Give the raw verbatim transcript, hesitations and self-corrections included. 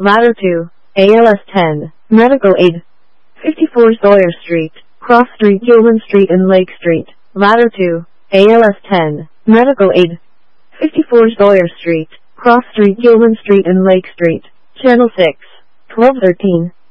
Ladder two, A L S ten, Medical Aid. fifty-four Sawyer Street, Cross Street, Gilman Street and Lake Street. Ladder two, A L S ten, Medical Aid. fifty-four Sawyer Street, Cross Street, Gilman Street and Lake Street. Channel six, twelve thirteen.